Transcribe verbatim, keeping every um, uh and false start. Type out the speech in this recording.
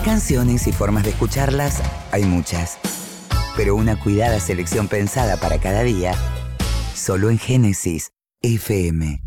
Canciones y formas de escucharlas hay muchas, pero una cuidada selección pensada para cada día, solo en Génesis F M.